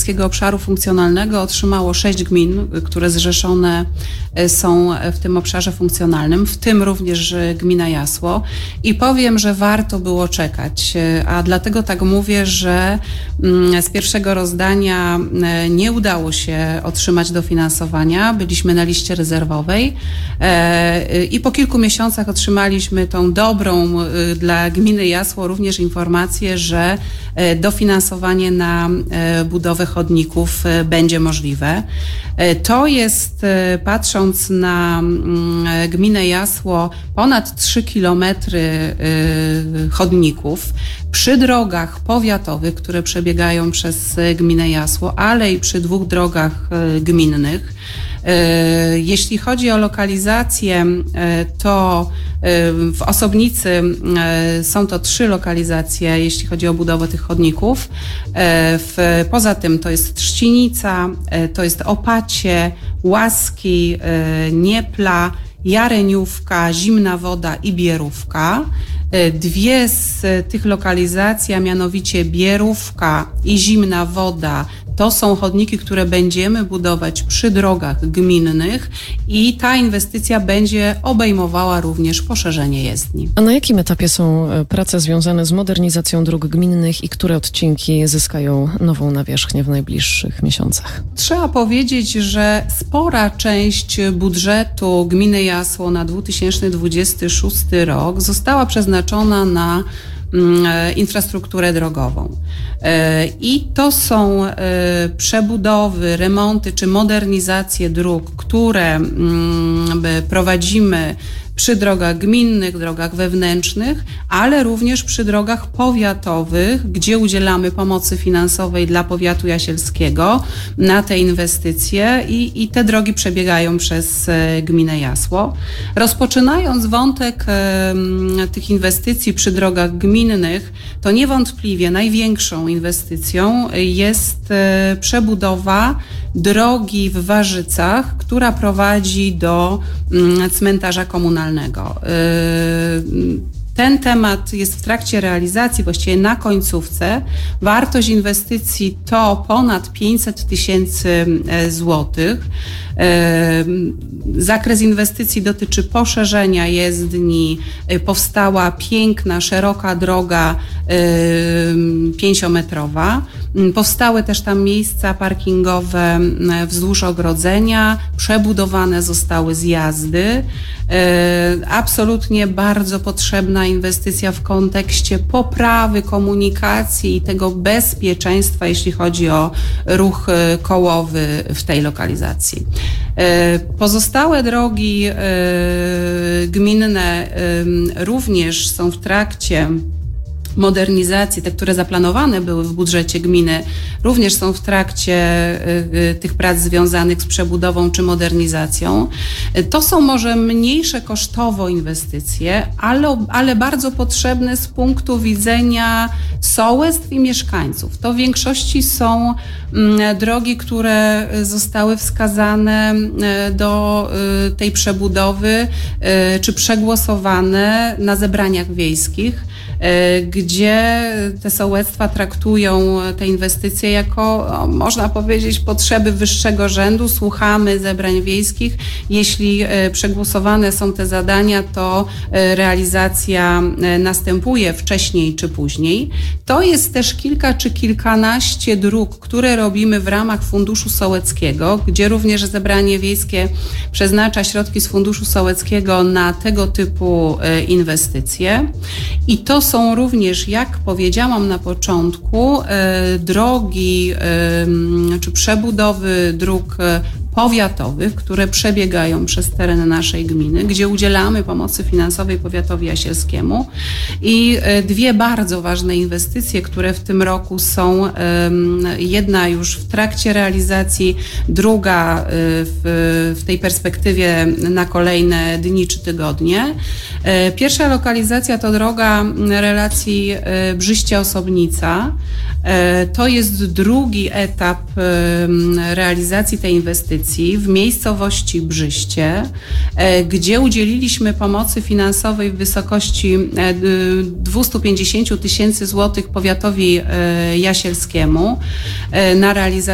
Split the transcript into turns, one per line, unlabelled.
Jasielskiego Obszaru Funkcjonalnego otrzymało 6 gmin, które zrzeszone są w tym obszarze funkcjonalnym, w tym również gmina Jasło. I powiem, że warto było czekać, a dlatego tak mówię, że z pierwszego rozdania nie udało się otrzymać dofinansowania. Byliśmy na liście rezerwowej i po kilku miesiącach otrzymaliśmy tą dobrą dla gminy Jasło również informację, że dofinansowanie na budowę chodników będzie możliwe. To jest, patrząc na gminę Jasło, ponad 3 kilometry chodników przy drogach powiatowych, które przebiegają przez gminę Jasło, ale i przy 2 drogach gminnych. Jeśli chodzi o lokalizację, to w Osobnicy są to 3 lokalizacje, jeśli chodzi o budowę tych chodników. Poza tym to jest Trzcinica, to jest Opacie, Łaski, Niepla, Jareniówka, Zimna Woda i Bierówka. 2 z tych lokalizacji, a mianowicie Bierówka i Zimna Woda, to są chodniki, które będziemy budować przy drogach gminnych i ta inwestycja będzie obejmowała również poszerzenie jezdni.
A na jakim etapie są prace związane z modernizacją dróg gminnych i które odcinki zyskają nową nawierzchnię w najbliższych miesiącach?
Trzeba powiedzieć, że spora część budżetu gminy Jasło na 2026 rok została przeznaczona na infrastrukturę drogową. I to są przebudowy, remonty czy modernizacje dróg, które prowadzimy przy drogach gminnych, drogach wewnętrznych, ale również przy drogach powiatowych, gdzie udzielamy pomocy finansowej dla powiatu jasielskiego na te inwestycje i te drogi przebiegają przez gminę Jasło. Rozpoczynając wątek tych inwestycji przy drogach gminnych, to niewątpliwie największą inwestycją jest przebudowa drogi w Warzycach, która prowadzi do cmentarza komunalnego. Ten temat jest w trakcie realizacji, właściwie na końcówce. Wartość inwestycji to ponad 500 000 złotych. Zakres inwestycji dotyczy poszerzenia jezdni. Powstała piękna, szeroka droga 5-metrowa. Powstały też tam miejsca parkingowe wzdłuż ogrodzenia. Przebudowane zostały zjazdy. Absolutnie bardzo potrzebna inwestycja w kontekście poprawy komunikacji i tego bezpieczeństwa, jeśli chodzi o ruch kołowy w tej lokalizacji. Pozostałe drogi gminne również są w trakcie modernizacji, te, które zaplanowane były w budżecie gminy, również są w trakcie tych prac związanych z przebudową czy modernizacją. To są może mniejsze kosztowo inwestycje, ale bardzo potrzebne z punktu widzenia sołectw i mieszkańców. To w większości są drogi, które zostały wskazane do tej przebudowy czy przegłosowane na zebraniach wiejskich, gdzie te sołectwa traktują te inwestycje jako, można powiedzieć, potrzeby wyższego rzędu. Słuchamy zebrań wiejskich. Jeśli przegłosowane są te zadania, to realizacja następuje wcześniej czy później. To jest też kilka czy kilkanaście dróg, które robimy w ramach Funduszu Sołeckiego, gdzie również zebranie wiejskie przeznacza środki z Funduszu Sołeckiego na tego typu inwestycje. I to są również, jak powiedziałam na początku, drogi czy przebudowy dróg powiatowych, które przebiegają przez teren naszej gminy, gdzie udzielamy pomocy finansowej powiatowi jasielskiemu i 2 bardzo ważne inwestycje, które w tym roku są, jedna już w trakcie realizacji, druga w tej perspektywie na kolejne dni czy tygodnie. Pierwsza lokalizacja to droga relacji Brzyście-Osobnica. To jest drugi etap realizacji tej inwestycji w miejscowości Brzyście, gdzie udzieliliśmy pomocy finansowej w wysokości 250 000 złotych powiatowi jasielskiemu na realizację